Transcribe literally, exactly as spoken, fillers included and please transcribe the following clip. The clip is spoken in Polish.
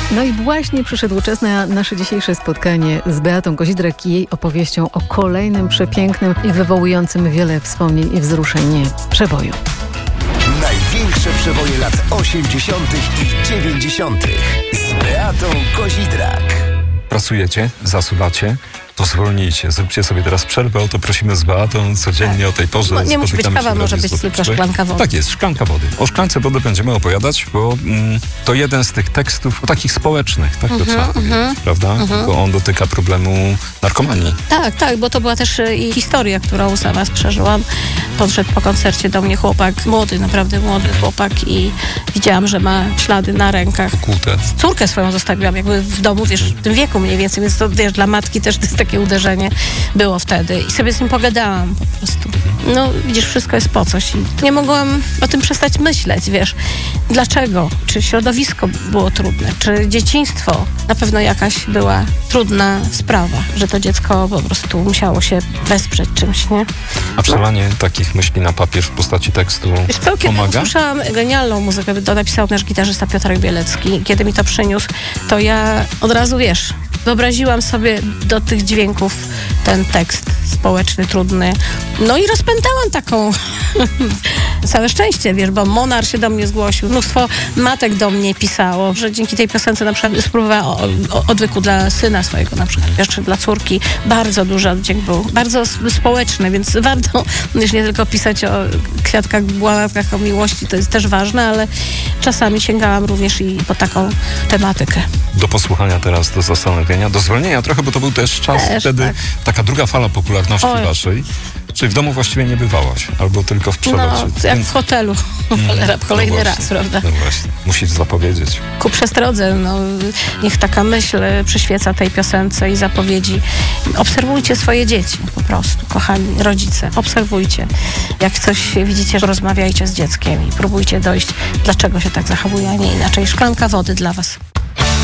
No i właśnie przyszedł czas na nasze dzisiejsze spotkanie z Beatą Kozidrak i jej opowieścią o kolejnym przepięknym i wywołującym wiele wspomnień i wzruszeń przeboju. Największe przeboje lat osiemdziesiątych i dziewięćdziesiątych z Beatą Kozidrak. Pracujecie, zasuwacie, to zwolnijcie. Zróbcie sobie teraz przerwę, o to prosimy z Beatą codziennie tak. o tej porze. No, nie musi być kawa, może być tylko szklanka wody. Tak jest, szklanka wody. O szklance wody będziemy opowiadać, bo mm, to jeden z tych tekstów takich społecznych, tak to uh-huh, trzeba powiedzieć, uh-huh, prawda? Uh-huh. Bo on dotyka problemu narkomanii. Tak, tak, bo to była też i historia, którą sama przeżyłam. Podszedł po koncercie do mnie chłopak, młody, naprawdę młody chłopak i widziałam, że ma ślady na rękach. Kłute. Córkę swoją zostawiłam jakby w domu, wiesz, w tym wieku mniej więcej, więc to, wiesz, dla matki też to jest takie uderzenie było wtedy i sobie z nim pogadałam po prostu. No widzisz, wszystko jest po coś i nie mogłam o tym przestać myśleć, wiesz. Dlaczego? Czy środowisko było trudne? Czy dzieciństwo? Na pewno jakaś była trudna sprawa, że to dziecko po prostu musiało się wesprzeć czymś, nie? A przelanie no. takich myśli na papier w postaci tekstu wiesz co, kiedy pomaga? Usłyszałam genialną muzykę, to napisał nasz gitarzysta Piotrek Bielecki. Kiedy mi to przyniósł, to ja od razu, wiesz, wyobraziłam sobie do tych dźwięków ten tekst społeczny, trudny. No i rozpętałam taką całe szczęście, wiesz, bo Monar się do mnie zgłosił, mnóstwo matek do mnie pisało, że dzięki tej piosence na przykład spróbowała o, o, odwyku dla syna swojego na przykład, jeszcze dla córki. Bardzo duży oddźwięk był, bardzo społeczny, więc warto już nie tylko pisać o kwiatkach, bławkach, o miłości, to jest też ważne, ale czasami sięgałam również i po taką tematykę. Do posłuchania teraz, do zastanowienia, do zwolnienia trochę, bo to był też czas też, wtedy, tak. taka druga fala popularności Oj. waszej. Czyli w domu właściwie nie bywałaś, albo tylko w przelocie. No, jak w hotelu. Mm, kolejny no raz, prawda? No właśnie, musisz zapowiedzieć. Ku przestrodze, no, niech taka myśl przyświeca tej piosence i zapowiedzi. Obserwujcie swoje dzieci, po prostu, kochani rodzice. Obserwujcie. Jak coś widzicie, rozmawiajcie z dzieckiem i próbujcie dojść, dlaczego się tak zachowuje, a nie inaczej. Szklanka wody dla was.